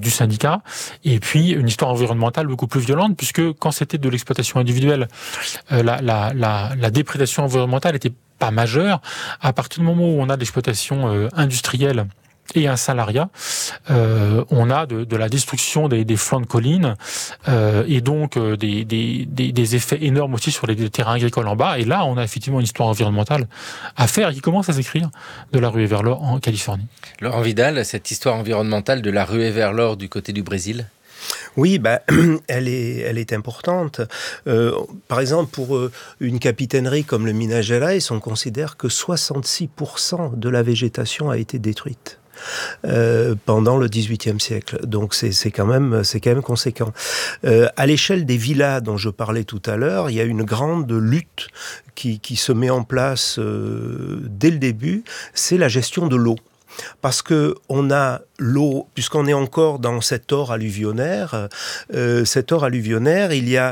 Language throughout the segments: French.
du syndicat, et puis une histoire environnementale beaucoup plus violente, puisque quand c'était de l'exploitation individuelle, la déprédation environnementale était pas majeure. À partir du moment où on a de l'exploitation industrielle et un salariat, on a de la destruction des flancs de collines, et donc des effets énormes aussi sur les terrains agricoles en bas. Et là, on a effectivement une histoire environnementale à faire qui commence à s'écrire de la ruée vers l'or en Californie. Laurent Vidal, cette histoire environnementale de la ruée vers l'or du côté du Brésil? Oui, elle est importante. Par exemple, pour une capitainerie comme le Minas Gerais, on considère que 66% de la végétation a été détruite pendant le XVIIIe siècle. Donc c'est quand même conséquent. À l'échelle des villas dont je parlais tout à l'heure, il y a une grande lutte qui se met en place dès le début, c'est la gestion de l'eau. Parce que on a l'eau, puisqu'on est encore dans cet or alluvionnaire, il y a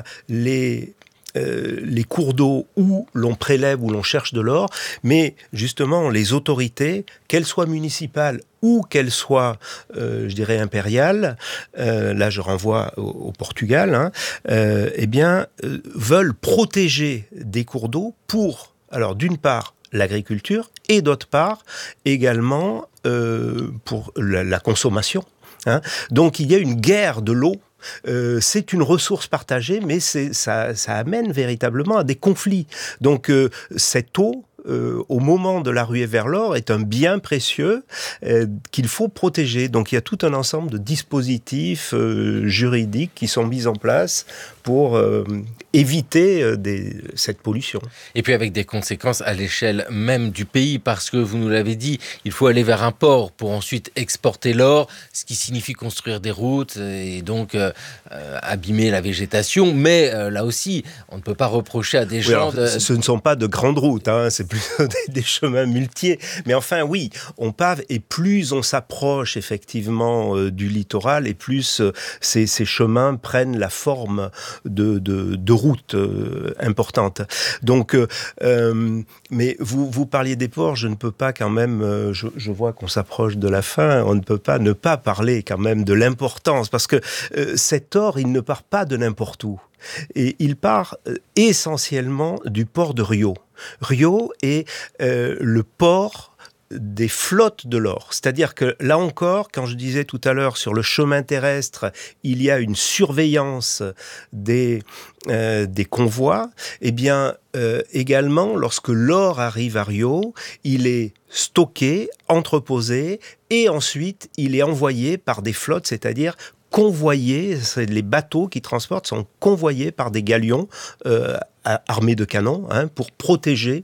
les cours d'eau où l'on prélève, où l'on cherche de l'or, mais justement les autorités, qu'elles soient municipales ou qu'elles soient, je dirais, impériales, là je renvoie au Portugal, veulent protéger des cours d'eau pour, alors d'une part, l'agriculture, et d'autre part, également pour la consommation. Donc il y a une guerre de l'eau. C'est une ressource partagée, mais ça amène véritablement à des conflits. Donc cette eau, au moment de la ruée vers l'or, est un bien précieux qu'il faut protéger. Donc il y a tout un ensemble de dispositifs juridiques qui sont mis en place pour éviter cette pollution. Et puis avec des conséquences à l'échelle même du pays, parce que vous nous l'avez dit, il faut aller vers un port pour ensuite exporter l'or, ce qui signifie construire des routes et donc abîmer la végétation. Mais là aussi, on ne peut pas reprocher à des gens... Ce ne sont pas de grandes routes, c'est plutôt des chemins muletiers. Mais enfin, oui, on pave, et plus on s'approche effectivement du littoral, et plus ces chemins prennent la forme de routes importantes. Donc, mais vous parliez des ports, je ne peux pas quand même, je vois qu'on s'approche de la fin, on ne peut pas ne pas parler quand même de l'importance, parce que cet or, il ne part pas de n'importe où. Et il part essentiellement du port de Rio. Rio est le port des flottes de l'or. C'est-à-dire que là encore, quand je disais tout à l'heure sur le chemin terrestre, il y a une surveillance des convois, eh bien également, lorsque l'or arrive à Rio, il est stocké, entreposé, et ensuite il est envoyé par des flottes, c'est-à-dire convoyés, les bateaux qui transportent sont convoyés par des galions armés de canons pour protéger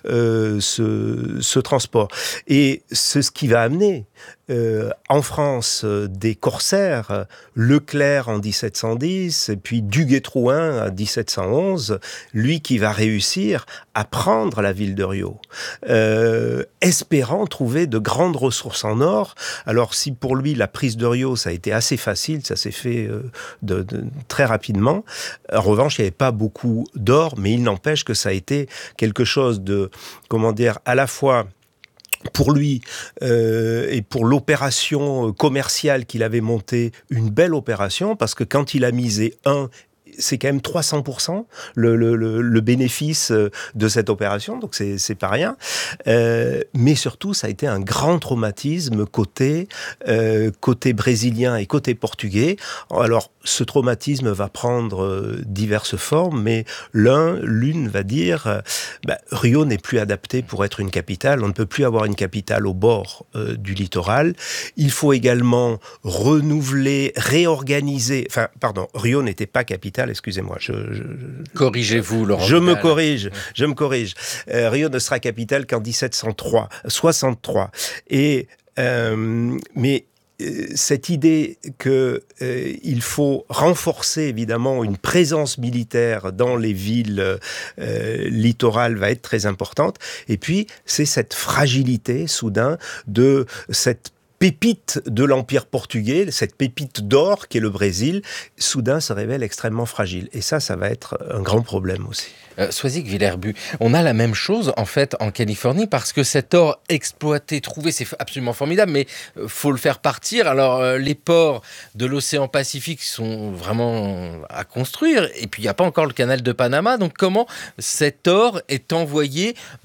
ce transport. Et c'est ce qui va amener en France des corsaires, Leclerc en 1710 et puis Duguay-Trouin en 1711, lui qui va réussir à prendre la ville de Rio, espérant trouver de grandes ressources en or. Alors si pour lui la prise de Rio ça a été assez facile, ça s'est fait très rapidement, en revanche il n'y avait pas beaucoup d'or, mais il n'empêche que ça a été quelque chose de, à la fois pour lui et pour l'opération commerciale qu'il avait montée, une belle opération, parce que quand il a misé c'est quand même 300% le bénéfice de cette opération, donc c'est pas rien. Mais surtout, ça a été un grand traumatisme côté brésilien et côté portugais. Alors, ce traumatisme va prendre diverses formes, mais l'une va dire Rio n'est plus adapté pour être une capitale. On ne peut plus avoir une capitale au bord du littoral. Il faut également renouveler, réorganiser. Enfin, pardon, Rio n'était pas capitale. Excusez-moi. Corrigez-vous, Laurent. Je me corrige. Rio ne sera capitale qu'en 1763. Et mais cette idée qu'il faut renforcer évidemment une présence militaire dans les villes littorales va être très importante. Et puis, c'est cette fragilité soudain de cette pépite de l'Empire portugais, cette pépite d'or qu'est le Brésil, soudain se révèle extrêmement fragile. Et ça va être un grand problème aussi. Soisig Villerbu, on a la même chose en fait en Californie parce que cet or exploité, trouvé, c'est absolument formidable, mais faut le faire partir. Alors les ports de l'océan Pacifique sont vraiment à construire et puis il n'y a pas encore le canal de Panama. Donc comment cet or est envoyé